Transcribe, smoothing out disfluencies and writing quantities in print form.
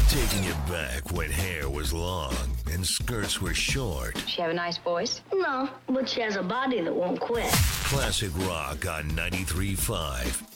Taking it back when hair was long and skirts were short. She have a nice voice? No, but she has a body that won't quit. Classic rock on 93.5